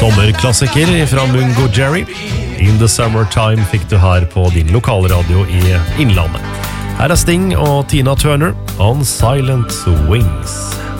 Sommerklassiker fra Mungo Jerry. In the Summertime fikk du her på din lokalradio i Innlandet. Her Sting og Tina Turner on Silent Wings.